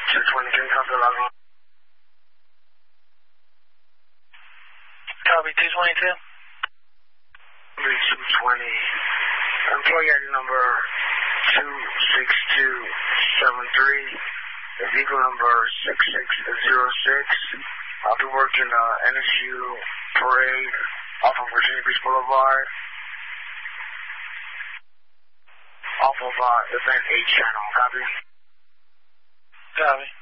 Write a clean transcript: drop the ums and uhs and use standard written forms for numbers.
223, copy, logging. Copy, 222. 220. Employee ID number 26273. The vehicle number 6606. I'll be working NSU Parade off of Virginia Beach Boulevard. Off of Event 8 channel. Copy? Copy.